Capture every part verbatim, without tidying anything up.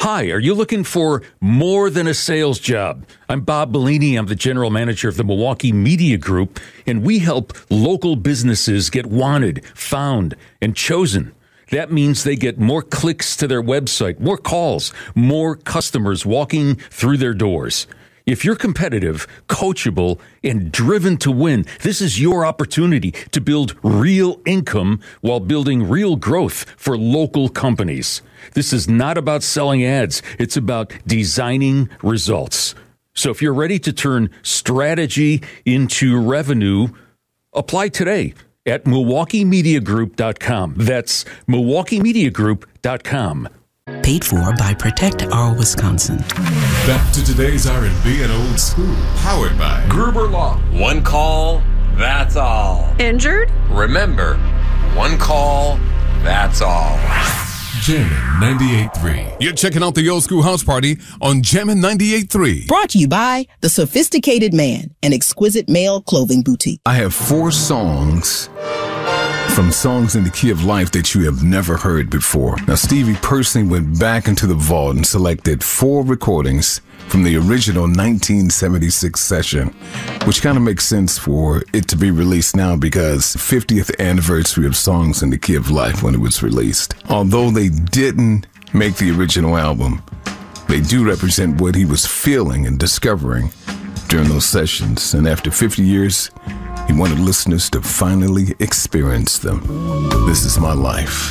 Hi, are you looking for more than a sales job? I'm Bob Bellini. I'm the general manager of the Milwaukee Media Group, and we help local businesses get wanted, found, and chosen. That means they get more clicks to their website, more calls, more customers walking through their doors. If you're competitive, coachable, and driven to win, this is your opportunity to build real income while building real growth for local companies. This is not about selling ads. It's about designing results. So if you're ready to turn strategy into revenue, apply today at Milwaukee Media Group dot com. That's Milwaukee Media Group dot com. Paid for by Protect Our Wisconsin. Back to today's R and B and old school. Powered by Gruber Law. One call, that's all. Injured? Remember, one call, that's all. Jammin' ninety-eight point three. You're checking out the old school house party on Jammin' ninety-eight point three. Brought to you by The Sophisticated Man, an exquisite male clothing boutique. I have four songs from Songs in the Key of Life that you have never heard before. Now, Stevie personally went back into the vault and selected four recordings from the original nineteen seventy-six session, which kind of makes sense for it to be released now because fiftieth anniversary of Songs in the Key of Life when it was released. Although they didn't make the original album, they do represent what he was feeling and discovering during those sessions. And after fifty years, he wanted listeners to finally experience them. This is my life.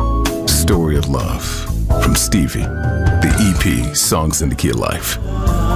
Story of Love from Stevie. The E P, Songs in the Key of Life.